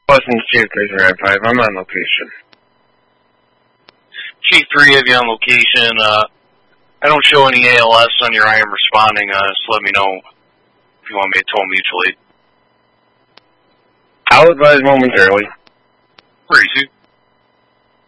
Boston Chief 305, I'm on location. Chief 3 have you on location. I don't show any ALS on your I am responding. Just let me know if you want me to tow mutual aid. I'll advise momentarily. Where is he?